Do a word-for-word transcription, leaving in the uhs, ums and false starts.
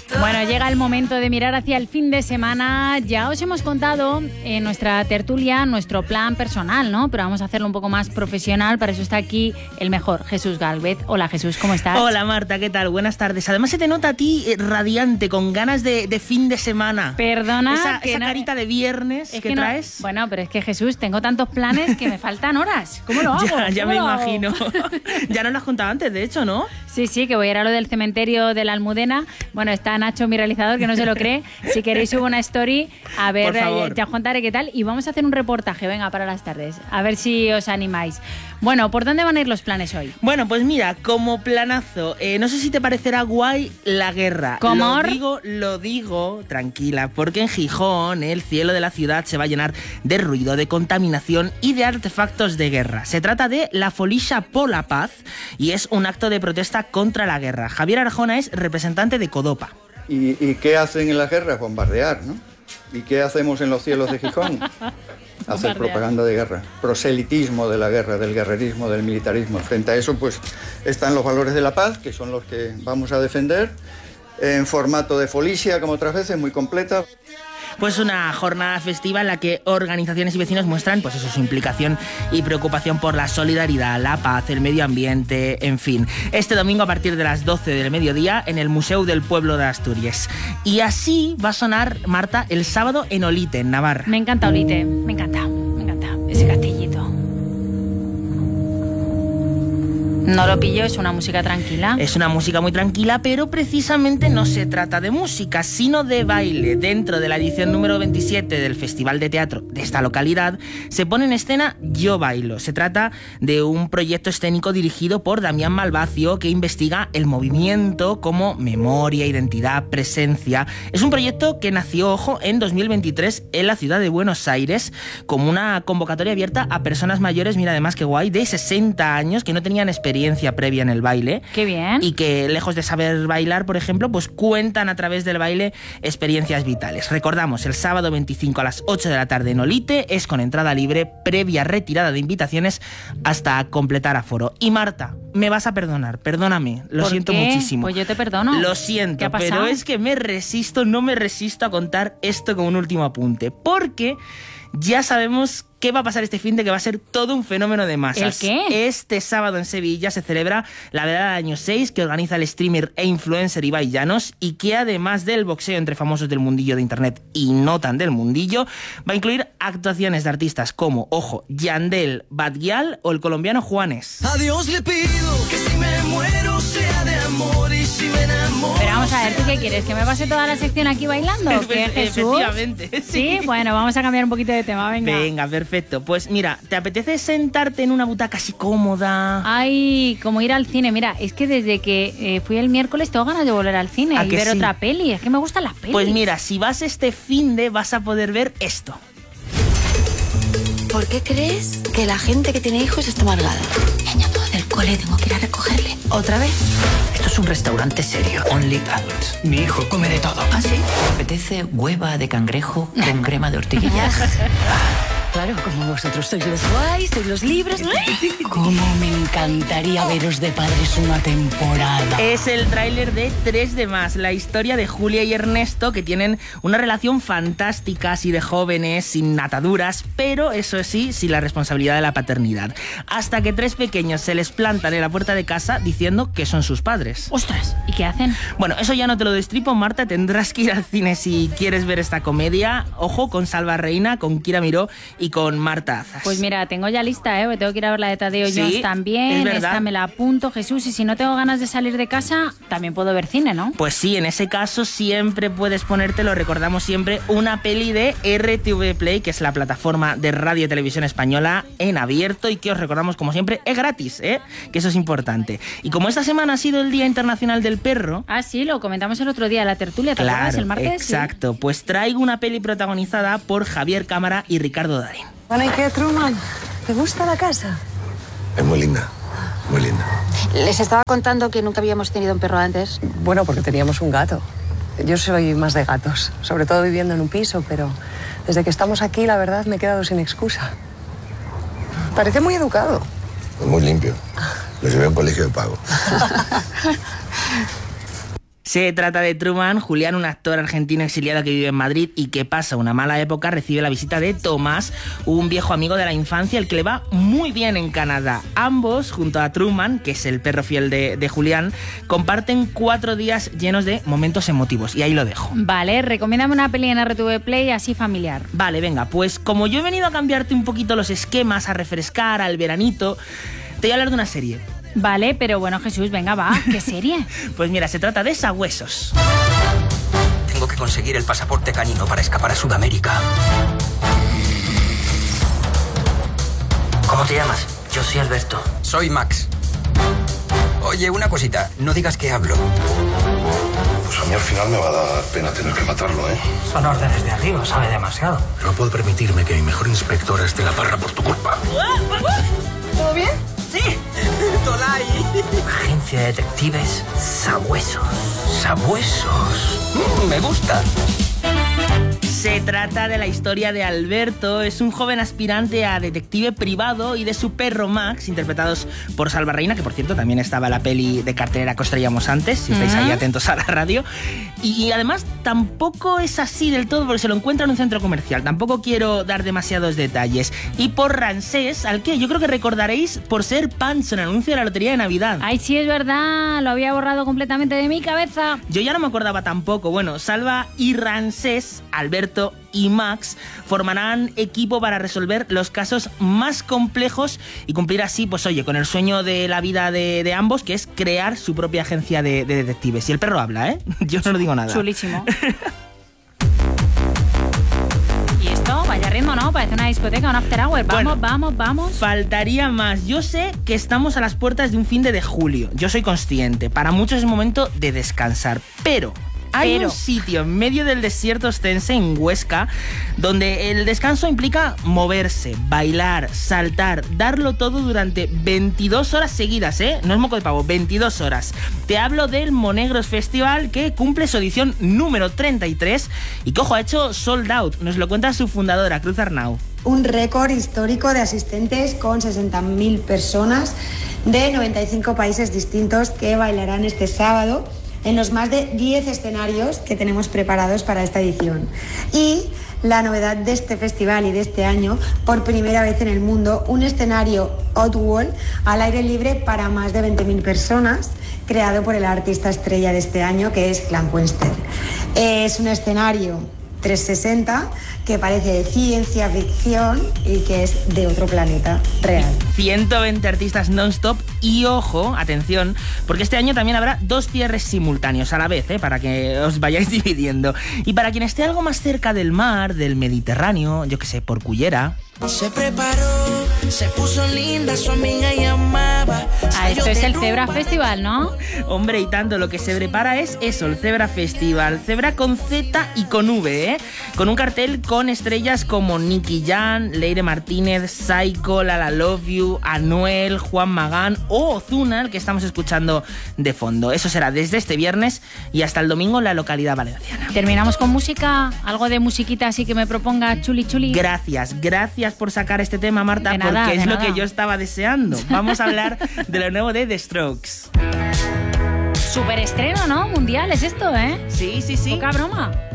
Bueno, llega el momento de mirar hacia el fin de semana. Ya os hemos contado en nuestra tertulia nuestro plan personal, ¿no? Pero vamos a hacerlo un poco más profesional. Para eso está aquí el mejor, Jesús Gálvez. Hola, Jesús, ¿cómo estás? Hola, Marta, ¿qué tal? Buenas tardes. Además se te nota a ti eh, radiante, con ganas de, de fin de semana. Perdona. Esa, que esa no, carita de viernes es que, que traes. No, bueno, pero es que, Jesús, tengo tantos planes que me faltan horas. ¿Cómo lo hago? Ya, ya ¿Cómo me lo hago? imagino. Ya nos lo has contado antes, de hecho, ¿no? Sí, sí, que voy a ir a lo del cementerio de la Almudena. Bueno, está Nacho, mi realizador, que no se lo cree. Si queréis subo una story, a ver, eh, ya os contaré qué tal. Y vamos a hacer un reportaje, venga, para las tardes. A ver si os animáis. Bueno, ¿por dónde van a ir los planes hoy? Bueno, pues mira, como planazo, eh, no sé si te parecerá guay la guerra. ¿Cómo? Lo digo, lo digo, tranquila, porque en Gijón el cielo de la ciudad se va a llenar de ruido, de contaminación y de artefactos de guerra. Se trata de la Folixa Pola Paz y es un acto de protesta contra la guerra. Javier Arjona es representante de Codopa. ¿Y, ¿Y qué hacen en la guerra? Bombardear, ¿no? ¿Y qué hacemos en los cielos de Gijón? Hacer propaganda de guerra, proselitismo de la guerra, del guerrerismo, del militarismo. Frente a eso, pues, están los valores de la paz, que son los que vamos a defender, en formato de Folixa, como otras veces, muy completa. Pues una jornada festiva en la que organizaciones y vecinos muestran pues eso, su implicación y preocupación por la solidaridad, la paz, el medio ambiente, en fin. Este domingo a partir de las doce del mediodía en el Museu del Pueblo de Asturias. Y así va a sonar, Marta, el sábado en Olite, en Navarra. Me encanta Olite, me encanta, me encanta ese castillito. No lo pillo, es una música tranquila. Es una música muy tranquila, pero precisamente no se trata de música, sino de baile. Dentro de la edición número veintisiete del Festival de Teatro de esta localidad, se pone en escena Yo Bailo. Se trata de un proyecto escénico dirigido por Damián Malvacio, que investiga el movimiento como memoria, identidad, presencia. Es un proyecto que nació, ojo, en dos mil veintitrés en la ciudad de Buenos Aires, como una convocatoria abierta a personas mayores, mira además que guay, de sesenta años, que no tenían experiencia previa en el baile. Qué bien. Y que, lejos de saber bailar, por ejemplo, pues cuentan a través del baile experiencias vitales. Recordamos, el sábado veinticinco a las ocho de la tarde en Olite, es con entrada libre, previa retirada de invitaciones hasta completar aforo. Y Marta, me vas a perdonar, perdóname, lo ¿Por siento qué? muchísimo. Pues yo te perdono. Lo ¿Qué siento, ha pasado? pero es que me resisto, no me resisto a contar esto como un último apunte, porque ya sabemos qué va a pasar este fin de que va a ser todo un fenómeno de masas. ¿El qué? Este sábado en Sevilla se celebra la velada del año seis que organiza el streamer e influencer Ibai Llanos y que además del boxeo entre famosos del mundillo de internet y no tan del mundillo, va a incluir actuaciones de artistas como, ojo, Yandel, Bad Gyal o el colombiano Juanes. A Dios le pido que si me muero sea de amor y si me enamoro. Pero vamos a ver, ¿tú qué quieres? ¿Que me pase toda la sección aquí bailando? ¿Qué, Jesús? Efectivamente. Sí. Sí, Bueno, vamos a cambiar un poquito de tema, venga. Venga, perfecto. Pues mira, ¿te apetece sentarte en una butaca así cómoda? Ay, como ir al cine. Mira, es que desde que eh, fui el miércoles tengo ganas de volver al cine ¿A y que ver sí? otra peli. Es que me gustan las pelis. Pues mira, si vas este finde vas a poder ver esto. ¿Por qué crees que la gente que tiene hijos está amargada? Me han llamado del cole, tengo que ir a recogerle. ¿Otra vez? Esto es un restaurante serio, only adults. Mi hijo come de todo. ¿Ah, sí? ¿Te apetece hueva de cangrejo con crema de ortiguillas? Claro, como vosotros sois los guays, sois los libres. Cómo me encantaría veros de padres una temporada. Es el tráiler de tres de más, la historia de Julia y Ernesto, que tienen una relación fantástica, así de jóvenes, sin ataduras, pero eso sí, sin la responsabilidad de la paternidad. Hasta que tres pequeños se les plantan en la puerta de casa diciendo que son sus padres. ¡Ostras! ¿Y qué hacen? Bueno, eso ya no te lo destripo, Marta, tendrás que ir al cine si quieres ver esta comedia. Ojo, con Salva Reina, con Kira Miró y con Marta Azas. Pues mira, tengo ya lista, ¿eh? Tengo que ir a ver la de Tadeo Sí, Jones también. es verdad. Esta me la apunto, Jesús. Y si no tengo ganas de salir de casa, también puedo ver cine, ¿no? Pues sí, en ese caso siempre puedes ponerte, lo recordamos siempre, una peli de R T V Play, que es la plataforma de radio y televisión española en abierto y que os recordamos como siempre es gratis, ¿eh? Que eso es importante. Y como esta semana ha sido el Día Internacional del Perro... Ah, sí, lo comentamos el otro día en la tertulia, ¿te acuerdas? Claro, El martes. exacto. Sí. Pues traigo una peli protagonizada por Javier Cámara y Ricardo Darín. Bueno, ¿y qué, Truman? ¿Te gusta la casa? Es muy linda, muy linda. Les estaba contando que nunca habíamos tenido un perro antes. Bueno, porque teníamos un gato. Yo soy más de gatos, sobre todo viviendo en un piso, pero desde que estamos aquí, la verdad, me he quedado sin excusa. Parece muy educado. Es muy limpio. Lo llevé a un colegio de pago. Se trata de Truman. Julián, un actor argentino exiliado que vive en Madrid y que pasa una mala época, recibe la visita de Tomás, un viejo amigo de la infancia, el que le va muy bien en Canadá. Ambos, junto a Truman, que es el perro fiel de, de Julián, comparten cuatro días llenos de momentos emotivos. Y ahí lo dejo. Vale, recomiéndame una peli en R T V Play así familiar. Vale, venga, pues como yo he venido a cambiarte un poquito los esquemas, a refrescar al veranito, te voy a hablar de una serie. Vale, pero bueno, Jesús, venga, va, ¿qué serie? Pues mira, se trata de Sabuesos. Tengo que conseguir el pasaporte canino para escapar a Sudamérica. ¿Cómo te llamas? Yo soy Alberto. Soy Max. Oye, una cosita, no digas que hablo. Pues a mí al final me va a dar pena tener que matarlo, ¿eh? Son órdenes de arriba, sabe demasiado. No puedo permitirme que mi mejor inspectora esté en la parra por tu culpa. ¿Todo bien? ¡Sí! ¡Tolai! Agencia de detectives Sabuesos. Sabuesos. Mm, me gusta. Se trata de la historia de Alberto. Es un joven aspirante a detective privado, y de su perro Max, interpretados por Salva Reina, que por cierto también estaba en la peli de cartelera que os traíamos antes, si estáis ahí atentos a la radio. Y, y además tampoco es así del todo, porque se lo encuentra en un centro comercial. Tampoco quiero dar demasiados detalles. Y por Ramsés, al que yo creo que recordaréis por ser Pancho en el anuncio de la lotería de Navidad. Ay, sí, es verdad, lo había borrado completamente de mi cabeza. Yo ya no me acordaba tampoco. Bueno, Salva y Ramsés, Alberto y Max, formarán equipo para resolver los casos más complejos y cumplir así, pues oye, con el sueño de la vida de, de ambos, que es crear su propia agencia de, de detectives. Y el perro habla, ¿eh? Yo no lo digo nada. Chulísimo. Y esto, vaya ritmo, ¿no? Parece una discoteca, un after hour. Vamos, bueno, vamos, vamos. Faltaría más. Yo sé que estamos a las puertas de un fin de, de julio. Yo soy consciente. Para muchos es momento de descansar. Pero... hay Pero. un sitio en medio del desierto ostense, en Huesca, donde el descanso implica moverse, bailar, saltar, darlo todo durante veintidós horas seguidas, ¿eh? No es moco de pavo, veintidós horas. Te hablo del Monegros Festival, que cumple su edición número treinta y tres y que, ojo, ha hecho sold out. Nos lo cuenta su fundadora, Cruz Arnau. Un récord histórico de asistentes con sesenta mil personas de noventa y cinco países distintos que bailarán este sábado en los más de diez escenarios que tenemos preparados para esta edición. Y la novedad de este festival y de este año, por primera vez en el mundo, un escenario Outwall al aire libre para más de veinte mil personas, creado por el artista estrella de este año, que es Clan Quenster. Es un escenario trescientos sesenta que parece de ciencia ficción y que es de otro planeta real. ciento veinte artistas non-stop y, ojo, atención, porque este año también habrá dos cierres simultáneos a la vez, ¿eh? Para que os vayáis dividiendo. Y para quien esté algo más cerca del mar, del Mediterráneo, yo que sé, por Cullera... Se preparó, se puso linda, su amiga llamaba. Ah, esto es el Zebra Festival, ¿no? Hombre, y tanto, lo que se prepara es eso, el Zebra Festival. Zebra con Z y con V, ¿eh? Con un cartel con estrellas como Nicky Jam, Leire Martínez, Psycho, Lala Love You, Anuel, Juan Magán o Ozuna, el que estamos escuchando de fondo. Eso será desde este viernes y hasta el domingo en la localidad valenciana. Terminamos con música, algo de musiquita así que me proponga chuli chuli. Gracias, gracias por sacar este tema, Marta, de nada, porque es de lo nada. que yo estaba deseando. Vamos a hablar de lo nuevo de The Strokes. Super estreno, ¿no? Mundial es esto, ¿eh? Sí, sí, sí. Poca broma.